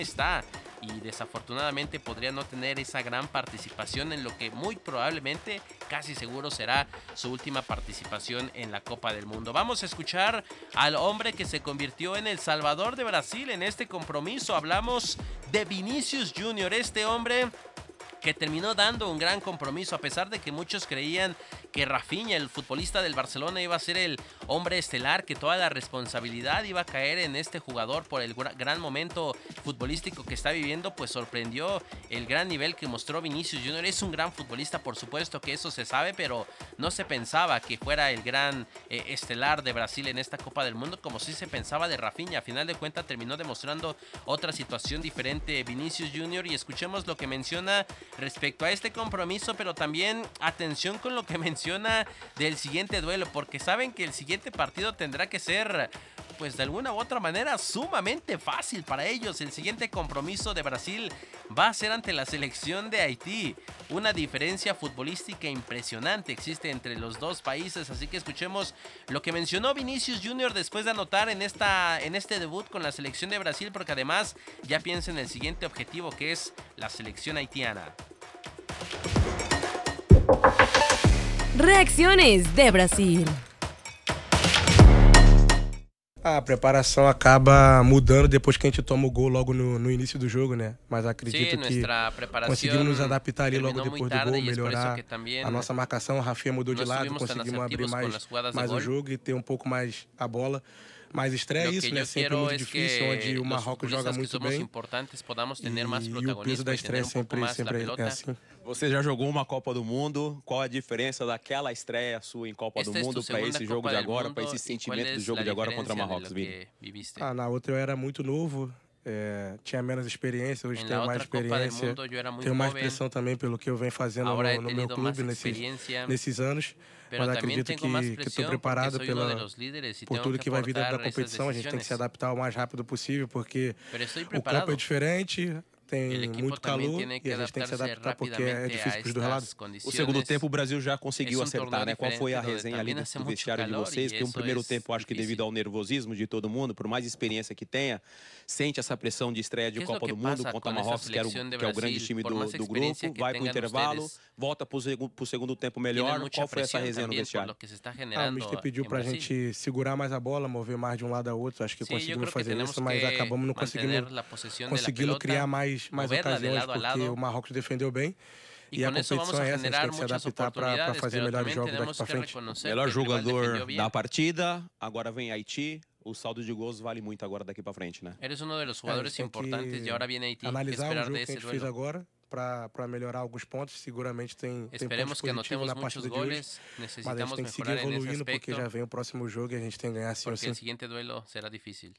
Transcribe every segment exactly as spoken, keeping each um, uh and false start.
está y desafortunadamente podría no tener esa gran participación en lo que muy probablemente, casi seguro será su última participación en la Copa del Mundo. Vamos a escuchar al hombre que se convirtió en el salvador de Brasil en este compromiso. Hablamos de Vinícius Junior, este hombre que terminó dando un gran compromiso a pesar de que muchos creían que Rafinha, el futbolista del Barcelona, iba a ser el hombre estelar, que toda la responsabilidad iba a caer en este jugador por el gran momento futbolístico que está viviendo. Pues sorprendió el gran nivel que mostró Vinícius Junior. Es un gran futbolista, por supuesto que eso se sabe, pero no se pensaba que fuera el gran eh, estelar de Brasil en esta Copa del Mundo, como sí se pensaba de Rafinha. A final de cuentas terminó demostrando otra situación diferente Vinícius Junior, y escuchemos lo que menciona respecto a este compromiso, pero también atención con lo que menciona del siguiente duelo, porque saben que el siguiente partido tendrá que ser, pues de alguna u otra manera, sumamente fácil para ellos. El siguiente compromiso de Brasil va a ser ante la selección de Haití. Una diferencia futbolística impresionante existe entre los dos países, así que escuchemos lo que mencionó Vinícius Junior después de anotar en, esta, en este debut con la selección de Brasil, porque además ya piensa en el siguiente objetivo, que es la selección haitiana. Reacciones de Brasil. A preparação acaba mudando depois que a gente toma o gol logo no, no início do jogo, né? Mas acredito sí, que conseguimos nos adaptar ali logo depois do gol, melhorar a nossa marcação. A Rafinha mudou de lado, conseguimos abrir mais, mais o jogo e ter um pouco mais a bola. Mais estreia é isso, né? Sempre muito difícil, onde o Marrocos joga muito bem. E, e o peso da estreia sempre, sempre é assim. Você já jogou uma Copa do Mundo? Qual a diferença daquela estreia sua em Copa do Mundo para esse jogo de agora, para esse sentimento do jogo de agora contra Marrocos, Vini? Ah, na outra eu era muito novo. É, tinha menos experiência, hoje tenho mais experiência, mundo, tenho mais pressão também pelo que eu venho fazendo no, no meu clube nesses, nesses anos, mas acredito que estou preparado pela, por tudo que vai vir dentro da competição. A gente tem que se adaptar o mais rápido possível, porque o campo é diferente, tem muito calor e a gente tem que se adaptar porque é difícil para os dois lados. O segundo tempo o Brasil já conseguiu acertar, né? Qual foi a resenha ali do vestiário de vocês? Porque um primeiro tempo, acho que devido ao nervosismo de todo mundo, por mais experiência que tenha, sente essa pressão de estreia de Copa do Mundo contra Marrocos, que, era o, que é o grande time do, do grupo, vai para o intervalo, volta para o segundo tempo melhor. Qual foi essa resenha no vestiário? Ah, o mister pediu para a gente segurar mais a bola, mover mais de um lado a outro. Acho que conseguimos fazer isso, mas acabamos não conseguindo, conseguindo criar mais mais ocasiões, porque o Marrocos defendeu bem. E, e a competição é essa, a gente tem que se adaptar para fazer melhores jogos daqui para frente. Melhor jogador da partida, agora vem Haiti. O saldo de gols vale muito agora daqui para frente, né? Eres um dos jogadores é, importantes e agora vem Haiti. Analisar o jogo que a gente fez agora para melhorar alguns pontos. Seguramente tem, tem pontos positivos na partida de hoje, mas a gente tem que seguir evoluindo porque já vem o próximo jogo e a gente tem que ganhar sim ou sim. Porque o seguinte duelo será difícil.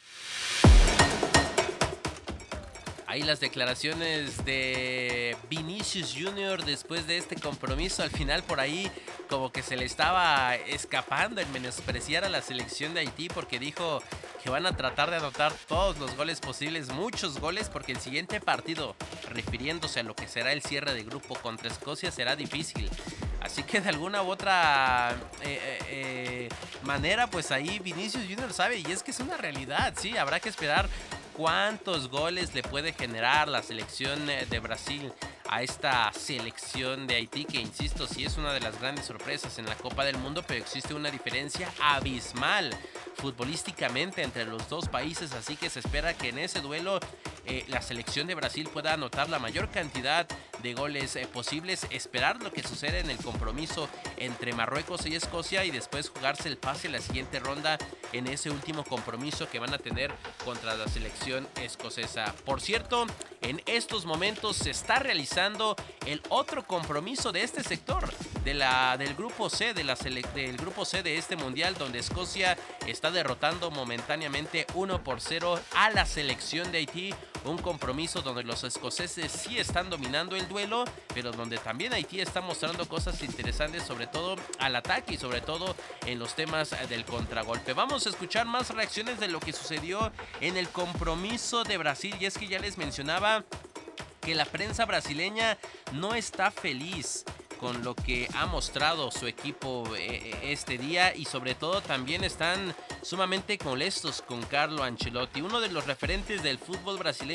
Ahí las declaraciones de Vinícius Junior después de este compromiso. Al final por ahí como que se le estaba escapando el menospreciar a la selección de Haití, porque dijo que van a tratar de anotar todos los goles posibles, muchos goles, porque el siguiente partido, refiriéndose a lo que será el cierre de grupo contra Escocia, será difícil. Así que de alguna u otra eh, eh, manera, pues ahí Vinícius Junior sabe, y es que es una realidad, sí, habrá que esperar cuántos goles le puede generar la selección de Brasil a esta selección de Haití, que insisto, sí es una de las grandes sorpresas en la Copa del Mundo, pero existe una diferencia abismal futbolísticamente entre los dos países, así que se espera que en ese duelo eh, la selección de Brasil pueda anotar la mayor cantidad de goles eh, posibles, esperar lo que sucede en el compromiso entre Marruecos y Escocia y después jugarse el pase a la siguiente ronda en ese último compromiso que van a tener contra la selección escocesa. Por cierto, en estos momentos se está realizando el otro compromiso de este sector de la, del grupo C, de la sele, del grupo C de este mundial, donde Escocia está derrotando momentáneamente uno por cero a la selección de Haití. Un compromiso donde los escoceses sí están dominando el duelo, pero donde también Haití está mostrando cosas interesantes, sobre todo al ataque y sobre todo en los temas del contragolpe. Vamos a escuchar más reacciones de lo que sucedió en el compromiso de Brasil, y es que ya les mencionaba que la prensa brasileña no está feliz con lo que ha mostrado su equipo eh, este día, y sobre todo también están sumamente molestos con Carlo Ancelotti, uno de los referentes del fútbol brasileño.